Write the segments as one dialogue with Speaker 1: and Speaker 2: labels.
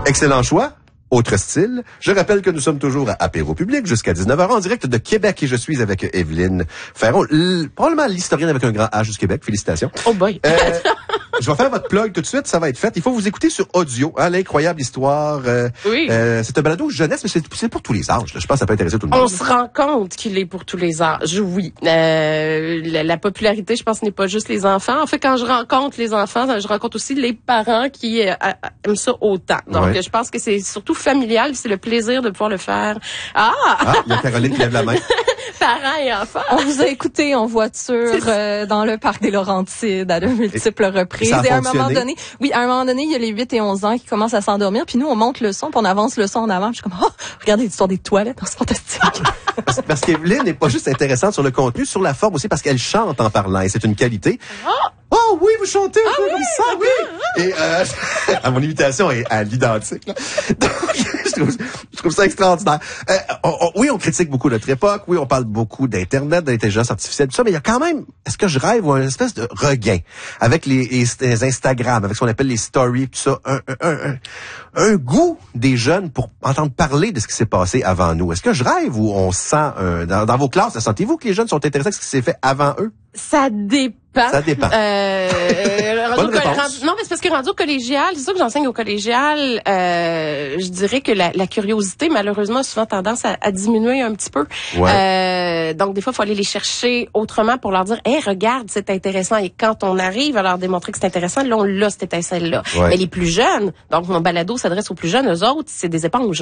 Speaker 1: Excellent choix. Autre style. Je rappelle que nous sommes toujours à Apéro Public jusqu'à 19h en direct de Québec et je suis avec Evelyne Ferron, probablement l'historienne avec un grand H du Québec. Félicitations.
Speaker 2: Oh boy.
Speaker 1: Je vais faire votre plug tout de suite, ça va être fait. Il faut vous écouter sur audio, hein, l'incroyable histoire.
Speaker 2: Oui.
Speaker 1: C'est un balado jeunesse, mais c'est pour tous les âges. Là. Je pense que ça peut intéresser tout le monde.
Speaker 2: On se rend compte qu'il est pour tous les âges, oui. La popularité, je pense, n'est pas juste les enfants. En fait, quand je rencontre les enfants, je rencontre aussi les parents qui aiment ça autant. Donc, je pense que c'est surtout familial, c'est le plaisir de pouvoir le faire. Ah,
Speaker 1: il y a Caroline qui lève la main.
Speaker 2: Parents et enfants.
Speaker 3: On vous a écouté en voiture dans le parc des Laurentides à de multiples reprises. Et à un moment donné, il y a les 8 et 11 ans qui commencent à s'endormir, puis nous, on monte le son, puis on avance le son en avant. Puis je suis comme, regardez l'histoire des toilettes, c'est fantastique.
Speaker 1: Parce qu'Evelyne n'est pas juste intéressante sur le contenu, sur la forme aussi, parce qu'elle chante en parlant, et c'est une qualité. Oh oui, vous chantez un peu comme ça, oui. Et à mon imitation est à l'identique. Là. Donc, je trouve ça extraordinaire. Oui, on critique beaucoup notre époque. Oui, on parle beaucoup d'Internet, d'intelligence artificielle, tout ça. Mais il y a quand même, est-ce que je rêve ou une espèce de regain avec les Instagram, avec ce qu'on appelle les stories, tout ça, un goût des jeunes pour entendre parler de ce qui s'est passé avant nous. Est-ce que je rêve ou on sent dans vos classes, sentez-vous que les jeunes sont intéressés à ce qui s'est fait avant eux?
Speaker 2: Ça dépend.
Speaker 1: Ça dépend.
Speaker 2: Non, mais c'est parce que rendu au collégial, c'est ça que j'enseigne au collégial, je dirais que la curiosité, malheureusement, a souvent tendance à diminuer un petit peu. Ouais. Donc, des fois, il faut aller les chercher autrement pour leur dire, hey, regarde, c'est intéressant. Et quand on arrive à leur démontrer que c'est intéressant, là, on l'a, cette étincelle-là. Ouais. Mais les plus jeunes, donc mon balado s'adresse aux plus jeunes, eux autres, c'est des éponges.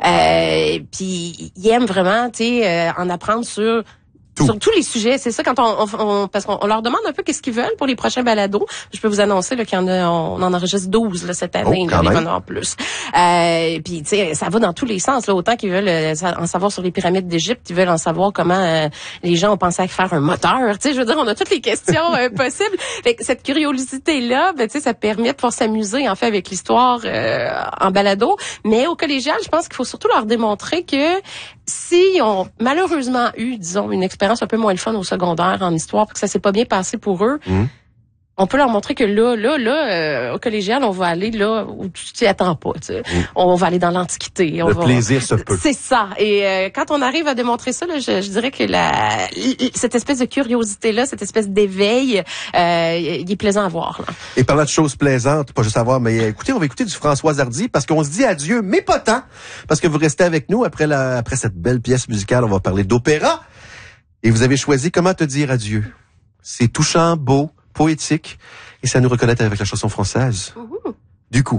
Speaker 2: Puis, ils aiment vraiment, tu sais, en apprendre sur tous les sujets, c'est ça quand parce qu'on leur demande un peu qu'est-ce qu'ils veulent pour les prochains balados. Je peux vous annoncer là qu'il y en a, on en enregistre 12 là, cette année, là, il va en avoir plus. Puis tu sais, ça va dans tous les sens là, autant qu'ils veulent en savoir sur les pyramides d'Égypte, ils veulent en savoir comment les gens ont pensé à faire un moteur. Tu sais, je veux dire, on a toutes les questions possibles. Fait que cette curiosité là, ben tu sais, ça permet de pouvoir s'amuser en fait avec l'histoire en balado. Mais au collégial, je pense qu'il faut surtout leur démontrer que si ont malheureusement eu, disons, une expérience un peu moins le fun au secondaire en histoire, parce que ça s'est pas bien passé pour eux, on peut leur montrer que là, au collégial, on va aller là où tu t'y attends pas. Tu sais. On va aller dans l'Antiquité.
Speaker 1: Plaisir se peut.
Speaker 2: C'est ça. Et quand on arrive à démontrer ça, là, je dirais que cette espèce de curiosité-là, cette espèce d'éveil, il est plaisant à voir. Là.
Speaker 1: Et parlant de choses plaisantes, pas juste à voir, mais écoutez, on va écouter du François Hardy parce qu'on se dit adieu, mais pas tant, parce que vous restez avec nous après cette belle pièce musicale. On va parler d'opéra. Et vous avez choisi Comment te dire adieu. C'est touchant, beau, poétique, et ça nous reconnaît avec la chanson française. Du coup.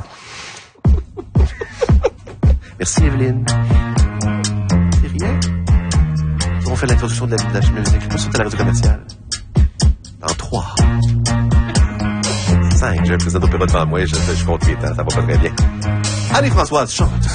Speaker 1: Merci Evelyne. C'est rien. On fait l'introduction de la musique. Je peux sauter à la radio commerciale. Dans 3, 5, j'ai un président d'opéra devant moi, je compte les temps, ça va pas très bien. Allez Françoise, chante.